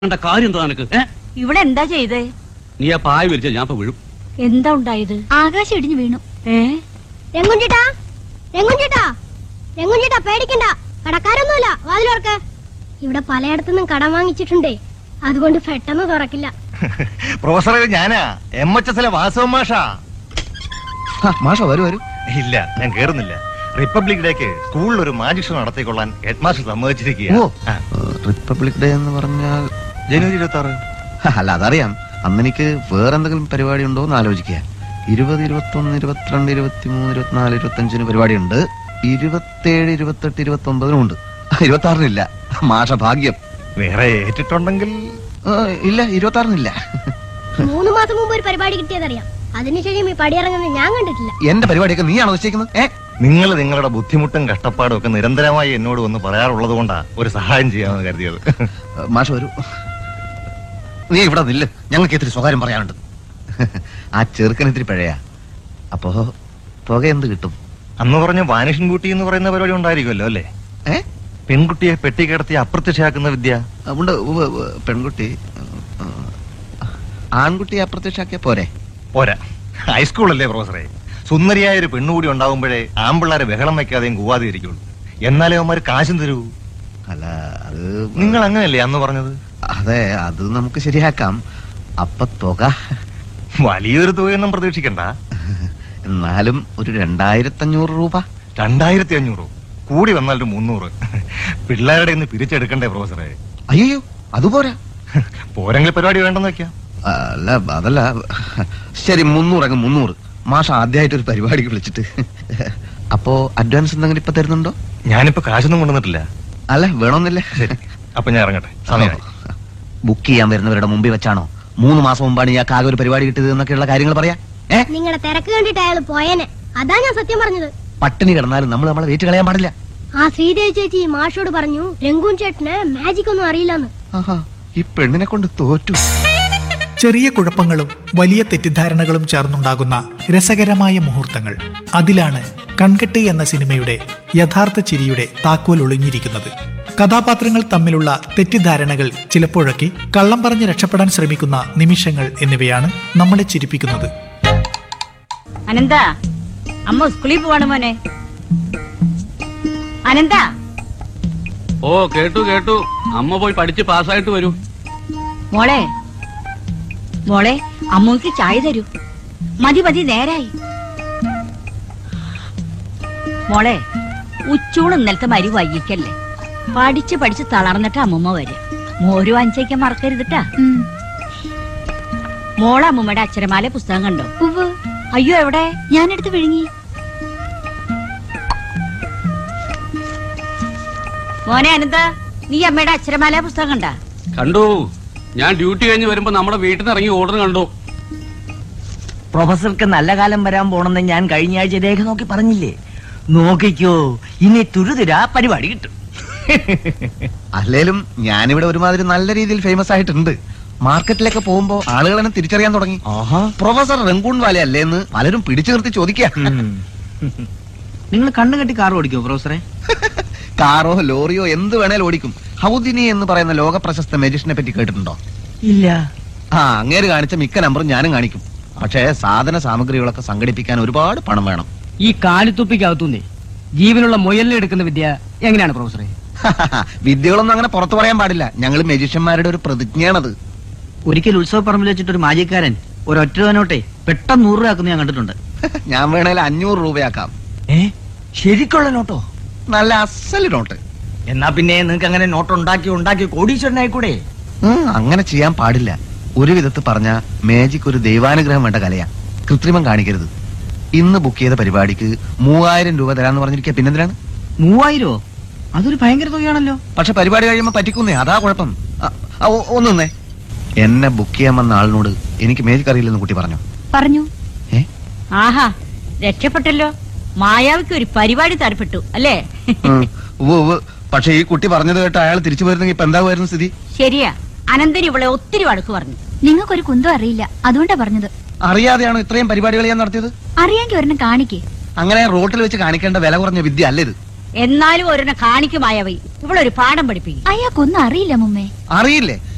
കാര്യം എന്താ നിനക്ക്? ഇവിടെ എന്താ ചെയ്തേ? നീ ആ പായ വിരിച്ച ഞാൻ ഇപ്പൊ വീഴും. എന്താ ഉണ്ടായത്? ആകാശം ഇടിഞ്ഞു വീണു. രംഗുഞ്ചേട്ടാ, രംഗുഞ്ചേട്ടാ, രംഗുഞ്ചേട്ടാ പേടിക്കണ്ട, കടക്കാരൊന്നുമില്ല, വാതിലോർക്ക്. ഇവിടെ പലയിടത്തുനിന്നും കടം വാങ്ങിച്ചിട്ടുണ്ടേ, അതുകൊണ്ട് പെട്ടെന്ന് തുറക്കില്ല. പ്രൊഫസറെ, ഞാനാ MHS വാസവ മാഷാ. മാഷ വരൂ വരൂ. ഇല്ല, ഞാൻ കേറുന്നില്ല. റിപ്പബ്ലിക് ഡേക്ക് സ്കൂളിൽ ഒരു magic show നടത്തിക്കൊള്ളാൻ head master സമ്മതിച്ചിരിക്കുക. Republic day എന്ന് പറഞ്ഞാൽ ജനുവരി 26. അല്ല, അതറിയാം. അന്ന് എനിക്ക് വേറെന്തെങ്കിലും പരിപാടി ഉണ്ടോ എന്ന് ആലോചിക്കുക. 20, 21, 22, 23, 24, 25 പരിപാടിയുണ്ട്. 27, 28, 29 ഉണ്ട്. 26 മാഷ ഭാഗ്യം. വേറെ ഏറ്റിട്ടുണ്ടെങ്കിൽ ഇല്ല, 26 3 മാസം മുമ്പ് ഒരു പരിപാടി കിട്ടിയതറിയാം. അതിനുശേഷം ഈ പടിയിറങ്ങുന്നത് ഞാൻ കണ്ടിട്ടില്ല. എന്റെ പരിപാടിയൊക്കെ നീയാണോ നിശ്ചയിക്കുന്നത്? നിങ്ങൾ നിങ്ങളുടെ ബുദ്ധിമുട്ടും കഷ്ടപ്പാടും ഒക്കെ നിരന്തരമായി എന്നോട് വന്ന് പറയാറുള്ളത് കൊണ്ടാ ഒരു സഹായം ചെയ്യാമെന്ന് കരുതിയത്. മാഷ വരൂ. നീ ഇവിടെ നില്ല്, ഞങ്ങൾക്ക് ഇത്തിരി സ്വകാര്യം പറയാനുണ്ട്. ആ ചെറുക്കൻ ഇത്തിരി പഴയാ. അപ്പോ തുക എന്ത് കിട്ടും? അന്ന് പറഞ്ഞ വാനിഷൻ ബ്യൂട്ടി എന്ന് പറയുന്ന പരിപാടി ഉണ്ടായിരിക്കുമല്ലോ അല്ലേ? പെൺകുട്ടിയെ പെട്ടി കിടത്തി അപ്രത്യക്ഷയാക്കുന്ന വിദ്യ. ഉണ്ട്. പെൺകുട്ടി ആൺകുട്ടിയെ അപ്രത്യക്ഷാക്കിയ പോരെ? പോരാ, ഹൈസ്കൂളല്ലേ പ്രൊഫസറെ. സുന്ദരിയായ ഒരു പെണ്ണുകൂടി ഉണ്ടാവുമ്പോഴേ ആമ്പിള്ളാരെ ബഹളം വെക്കാതെയും കൂവാതെ ഇരിക്കുള്ളൂ. എന്നാലേ അവന്മാര് കാശും തരൂ. അല്ല, അത് നിങ്ങൾ അങ്ങനല്ലേ അന്ന് പറഞ്ഞത്? അതെ, അത് നമുക്ക് ശരിയാക്കാം. അപ്പൊ തുക വലിയൊരു തുകയൊന്നും പ്രതീക്ഷിക്കണ്ട. എന്നാലും ഒരു 2500 രൂപ. 2500 കൂടി വന്നാൽ ഒരു 300. പിള്ളേരുടെ ഇന്ന് പിരിച്ചെടുക്കണ്ടേ പ്രൊഫസറെ? അയ്യോ, അതുപോരാ. പോരെങ്കിൽ പരിപാടി വേണ്ടെന്ന് വെക്കാം. അല്ല, അതല്ല. ശരി, 300 മാഷ ആദ്യമായിട്ട് ഒരു പരിപാടിക്ക് വിളിച്ചിട്ട്. അപ്പോ അഡ്വാൻസ് എന്തെങ്കിലും ഇപ്പൊ തരുന്നുണ്ടോ? ഞാനിപ്പോ കാശൊന്നും കൊണ്ടുവന്നിട്ടില്ല. അല്ല, വേണമെന്നില്ല. ശരി, അപ്പൊ ഞാൻ ഇറങ്ങട്ടെ. സമയമായി. ബുക്ക് ചെയ്യാൻ വരുന്നവരുടെ മുമ്പിൽ വെച്ചാണോ 3 മാസം മുമ്പാണ് ഇയാൾക്ക് ആകെ ഒരു പരിപാടി കിട്ടിയത് എന്നൊക്കെയുള്ള കാര്യങ്ങൾ പറയാ? നിങ്ങളുടെ തിരക്ക് കണ്ടിട്ട് അയാൾ പോയേനെ. അതാ ഞാൻ സത്യം പറഞ്ഞത്. പട്ടിണി കിടന്നാലും നമ്മൾ നമ്മളെ വെയിറ്റ് കളയാൻ പാടില്ല. ആ ശ്രീദേവി ചേച്ചി മാഷോട് പറഞ്ഞു രംഗൂൻ ചേട്ടന് മാജിക് ഒന്നും അറിയില്ലെന്ന്. ഈ പെണ്ണിനെ കൊണ്ട് തോറ്റു. ചെറിയ കുഴപ്പങ്ങളും വലിയ തെറ്റിദ്ധാരണകളും ചേർന്നുണ്ടാകുന്ന രസകരമായ മുഹൂർത്തങ്ങൾ. അതിലാണ് കൺകെട്ട് എന്ന സിനിമയുടെ യഥാർത്ഥ ചിരിയുടെ താക്കോൽ ഒളിഞ്ഞിരിക്കുന്നത്. കഥാപാത്രങ്ങൾ തമ്മിലുള്ള തെറ്റിദ്ധാരണകൾ, ചിലപ്പോഴൊക്കെ കള്ളം പറഞ്ഞ് രക്ഷപ്പെടാൻ ശ്രമിക്കുന്ന നിമിഷങ്ങൾ എന്നിവയാണ് നമ്മളെ ചിരിപ്പിക്കുന്നത്. അനന്ത, അമ്മ സ്കൂളിൽ പോവാണ് മോനെ. അനന്ത. ഓ, കേട്ടു. അമ്മ പോയി പഠിച്ച് പാസ്സായിട്ട് വരൂ. മോളെ അമ്മക്ക് ചായ തരൂ. മതി, നേരായി. മോളെ, ഉച്ചൂണ് ഇന്നലത്തെ മരി വൈകിക്കല്ലേ. പഠിച്ച് തളർന്നിട്ട് അമ്മൂമ്മ വരും. മോര് വാങ്ങിച്ചേക്കാൻ മറക്കരുതിട്ടാ. മോളെ അമ്മൂമ്മയുടെ അക്ഷരമാല പുസ്തകം കണ്ടോ? അയ്യോ, എവിടെ? ഞാനെടുത്ത് വിഴുങ്ങി. മോനെ അനന്ത, നീ അമ്മയുടെ അക്ഷരമാല പുസ്തകം കണ്ടാ? കണ്ടു. ഞാൻ ഡ്യൂട്ടി കഴിഞ്ഞ് വരുമ്പോ നമ്മുടെ വീട്ടിൽ നിന്ന് ഇറങ്ങി ഓർഡർ കണ്ടു. പ്രൊഫസർക്ക് നല്ല കാലം വരാൻ പോണെന്ന് ഞാൻ കഴിഞ്ഞ ആഴ്ച രേഖ നോക്കി പറഞ്ഞില്ലേ? നോക്കിക്കോ, ഇനി തുരുതുരാ പരിപാടി കിട്ടും. അല്ലേലും ഞാനിവിടെ ഒരുമാതിരി നല്ല രീതിയിൽ ഫേമസ് ആയിട്ടുണ്ട്. മാർക്കറ്റിലൊക്കെ പോകുമ്പോ ആളുകൾ എന്നെ തിരിച്ചറിയാൻ തുടങ്ങി. പ്രൊഫസർ രംഗൂൺ വാല അല്ലേന്ന് പലരും പിടിച്ചു നിർത്തി ചോദിക്കുക. നിങ്ങൾ കണ്ണു കെട്ടി കാർ ഓടിക്കോ പ്രൊഫസറെ? കാറോ ലോറിയോ എന്ത് വേണേലും ഓടിക്കും. ഹൗദിനി എന്ന് പറയുന്ന ലോക പ്രശസ്ത മജിഷ്യനെ പറ്റി കേട്ടിട്ടുണ്ടോ? ഇല്ല. അങ്ങേര് കാണിച്ച മിക്ക നമ്പറും ഞാനും കാണിക്കും. പക്ഷേ സാധന സാമഗ്രികളൊക്കെ സംഘടിപ്പിക്കാൻ ഒരുപാട് പണം വേണം. ഈ കാലിത്തുപ്പിക്കകത്തുനിന്നേ ജീവനുള്ള മുയലിനെ എടുക്കുന്ന വിദ്യ എങ്ങനെയാണ് പ്രൊഫസറെ? വിദ്യകളൊന്നും അങ്ങനെ പുറത്തു പറയാൻ പാടില്ല. ഞങ്ങൾ മജിഷ്യന്മാരുടെ ഒരു പ്രതിജ്ഞയാണത്. ഒരിക്കൽ ഉത്സവ പറമ്പിൽ വെച്ചിട്ട് ഒരു മാജിക്കാരൻ ഒരൊറ്റ നോട്ടെ പെട്ടെന്ന് 100 രൂപ ആക്കുന്ന ഞാൻ കണ്ടിട്ടുണ്ട്. ഞാൻ വേണേൽ 500 രൂപയാക്കാം. ശരിക്കുള്ള നോട്ടോ? നല്ല അസല് നോട്ട്. എന്നാ പിന്നെ നിങ്ങൾക്ക് അങ്ങനെ നോട്ട് ഉണ്ടാക്കി കോടീശ്വരനായിക്കൂടെ? അങ്ങനെ ചെയ്യാൻ പാടില്ല. ഒരു വിധത്തിൽ പറഞ്ഞ മാജിക് ഒരു ദൈവാനുഗ്രഹം വേണ്ട കലയാ. കൃത്രിമം കാണിക്കരുത്. ഇന്ന് ബുക്ക് ചെയ്ത പരിപാടിക്ക് 3000 രൂപ തരാന്ന് പറഞ്ഞിരിക്കുക. പിന്നെന്തിനാണ്? 3000? അതൊരു ഭയങ്കര തുകയാണല്ലോ. പക്ഷെ പരിപാടി കഴിയുമ്പോ പറ്റിക്കുന്നേ, അതാ കുഴപ്പം. ഒന്നേ, എന്നെ ബുക്ക് ചെയ്യാൻ വന്ന ആളിനോട് എനിക്ക് മാജിക് അറിയില്ലെന്ന് കുട്ടി പറഞ്ഞു. ആഹാ, രക്ഷപ്പെട്ടല്ലോ. മായാവിക്ക് ഒരു പരിപാടി തരപ്പെട്ടു അല്ലേ? പക്ഷെ ഈ കുട്ടി പറഞ്ഞത് കേട്ട് അയാൾ തിരിച്ചു പോയിരുന്നെങ്കിൽ ഇപ്പൊ എന്താകുമായിരുന്നു സ്ഥിതി? ശരിയാ, അനന്തൻ ഇവളെ ഒത്തിരി വഴക്ക് പറഞ്ഞു. നിങ്ങൾക്കൊരു കുന്തം അറിയില്ല, അതുകൊണ്ടാ പറഞ്ഞത്. അറിയാതെയാണോ ഇത്രയും പരിപാടികൾ ഞാൻ നടത്തിയത്? അറിയാമെങ്കിൽ ഒരെണ്ണം കാണിക്കേ. അങ്ങനെ റോട്ടിൽ വെച്ച് കാണിക്കേണ്ട വില കുറഞ്ഞ വിദ്യ അല്ല ഇത്. എന്നാലും ഒരെണ്ണം കാണിക്കുമായവ ഇവളൊരു പാഠം പഠിപ്പിക്കും. അയാൾക്കൊന്നും അറിയില്ല മുമ്മേ. അറിയില്ലേ?